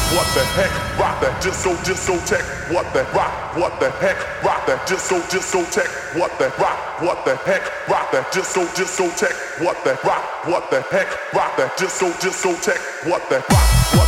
what the heck, rock that disco tech, what the rock, what the heck, rock that disco tech, what the heck, rock that disco tech, what the rock, what the heck, rock that disco tech, what the rock, what